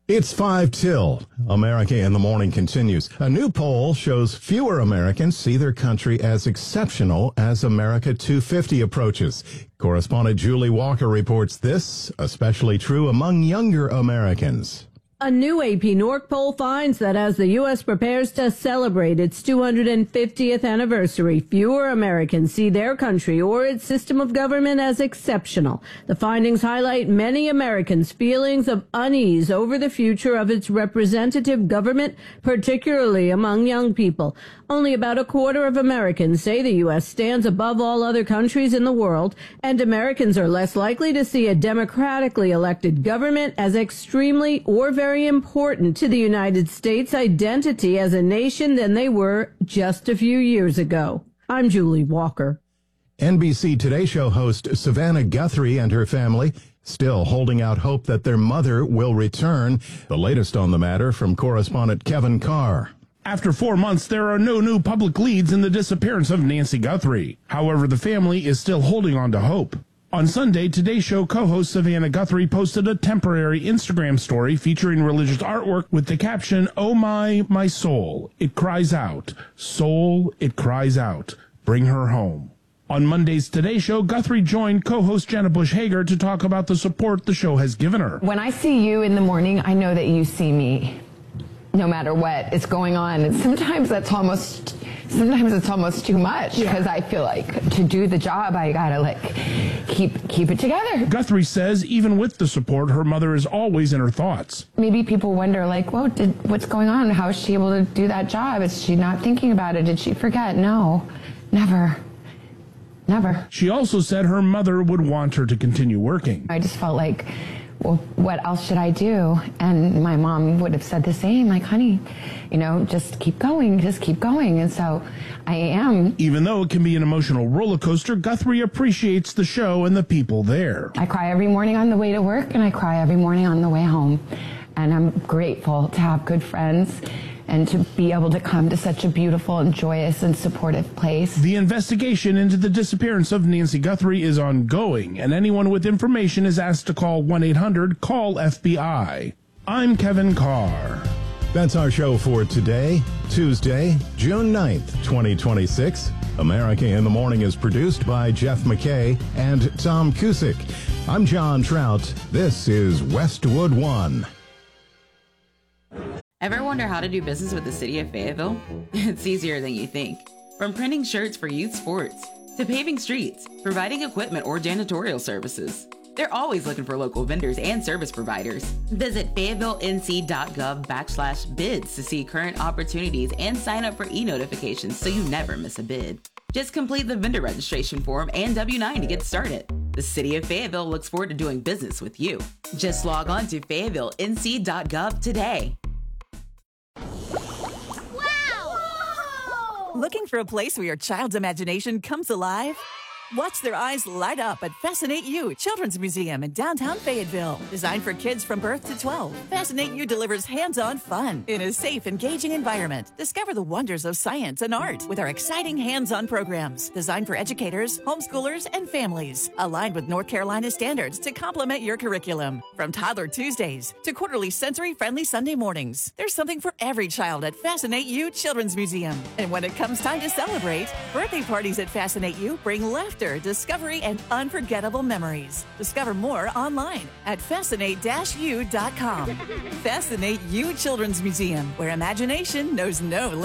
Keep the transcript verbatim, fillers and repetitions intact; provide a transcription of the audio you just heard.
It's five till. America in the Morning continues. A new poll shows fewer Americans see their country as exceptional as America two fifty approaches. Correspondent Julie Walker reports this, especially true among younger Americans. A new A P Norc poll finds that as the U S prepares to celebrate its two hundred fiftieth anniversary, fewer Americans see their country or its system of government as exceptional. The findings highlight many Americans' feelings of unease over the future of its representative government, particularly among young people. Only about a quarter of Americans say the U S stands above all other countries in the world, and Americans are less likely to see a democratically elected government as extremely or very important to the United States identity as a nation than they were just a few years ago. I'm Julie Walker. N B C Today Show host Savannah Guthrie and her family still holding out hope that their mother will return. The latest on the matter from correspondent Kevin Carr. After four months, there are no new public leads in the disappearance of Nancy Guthrie. However, the family is still holding on to hope. On Sunday, Today Show co-host Savannah Guthrie posted a temporary Instagram story featuring religious artwork with the caption, "Oh my, my soul, it cries out. Soul, it cries out. Bring her home." On Monday's Today Show, Guthrie joined co-host Jenna Bush Hager to talk about the support the show has given her. When I see you in the morning, I know that you see me, no matter what is going on. And sometimes that's almost, sometimes it's almost too much because yeah. I feel like to do the job, I gotta like keep keep it together. Guthrie says even with the support, her mother is always in her thoughts. Maybe people wonder like, well, did, what's going on? How is she able to do that job? Is she not thinking about it? Did she forget? No, never. Never. She also said her mother would want her to continue working. I just felt like, well, what else should I do? And my mom would have said the same, like, honey, you know, just keep going, just keep going. And so I am. Even though it can be an emotional roller coaster, Guthrie appreciates the show and the people there. I cry every morning on the way to work, and I cry every morning on the way home. And I'm grateful to have good friends and to be able to come to such a beautiful and joyous and supportive place. The investigation into the disappearance of Nancy Guthrie is ongoing, and anyone with information is asked to call one eight hundred call F B I. I'm Kevin Carr. That's our show for today, Tuesday, June ninth, twenty twenty-six. America in the Morning is produced by Jeff McKay and Tom Cusick. I'm John Trout. This is Westwood One. Ever wonder how to do business with the city of Fayetteville? It's easier than you think. From printing shirts for youth sports, to paving streets, providing equipment or janitorial services. They're always looking for local vendors and service providers. Visit FayettevilleNC.gov backslash bids to see current opportunities and sign up for e-notifications so you never miss a bid. Just complete the vendor registration form and W nine to get started. The city of Fayetteville looks forward to doing business with you. Just log on to Fayetteville N C dot gov today. Looking for a place where your child's imagination comes alive? Watch their eyes light up at Fascinate You Children's Museum in downtown Fayetteville. Designed for kids from birth to twelve, Fascinate You delivers hands-on fun in a safe, engaging environment. Discover the wonders of science and art with our exciting hands-on programs designed for educators, homeschoolers, and families. Aligned with North Carolina standards to complement your curriculum. From Toddler Tuesdays to quarterly sensory-friendly Sunday mornings, there's something for every child at Fascinate You Children's Museum. And when it comes time to celebrate, birthday parties at Fascinate You bring laughter, discovery, and unforgettable memories. Discover more online at fascinate dash u dot com. Fascinate You Children's Museum, where imagination knows no limits.